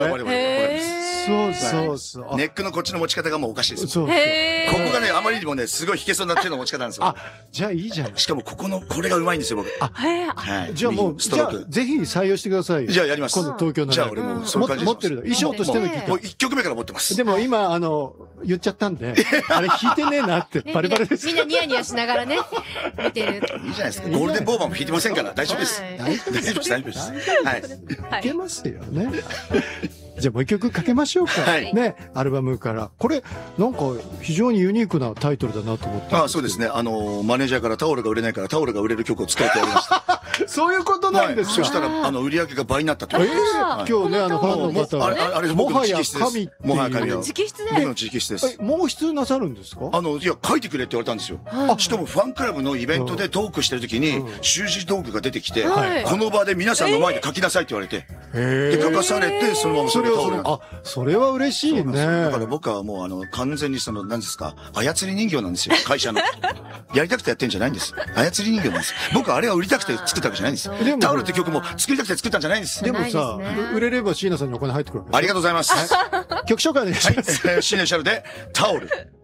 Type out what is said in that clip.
そうそうそう。 ネックのこっちの持ち方がもうおかしいです。 そう。 ここがね、あまりにもね、すごい弾けそうな手の持ち方なんですよ。 あ、じゃあいいじゃん。 しかもここの、これがうまいんですよ、僕。はい。 じゃあもう、じゃあぜひ採用してくださいよ。 じゃあやります。 今度東京の。 じゃあ俺もそういう感じ持ってるの。衣装としてのギター。 もう1曲目から持ってます。 でも今、言っちゃったんで、あれ弾いてねえなって、バレバレです。 みんなニヤニヤしながらね、見てる。 いいじゃないですか。ゴールデンボーバーも弾いてませんから、大丈夫です。大丈夫です、大丈夫です。はい。 いけますよね。じゃあもう一曲かけましょうか。ね、アルバムから。これ、なんか非常にユニークなタイトルだなと思って。 ああ、そうですね。マネージャーからタオルが売れないからタオルが売れる曲を作れてやりました。 そういうことなんですか。 そしたら、売り上げが倍になったと。 今日ね、ファンの方は。 あれ、もはや神。もはや神。 直筆で。 僕の直筆です。 もう筆なさるんですか？ いや、書いてくれって言われたんですよ。しかもファンクラブのイベントでトークしてる時に、習字道具が出てきて、この場で皆さんの前で書きなさいって言われて、で、書かされて、そのままそれをそれは嬉しいね。 だから僕はもう完全に何ですか、操り人形なんですよ、会社の。やりたくてやってんじゃないんです。操り人形なんです。僕はあれは売りたくて作ったわけじゃないんです。タオルって曲も作りたくて作ったんじゃないんです。 でもさ、売れれば椎名さんにお金入ってくるわけ。 ありがとうございます。 曲紹介お願いします。 シネシャルでタオル。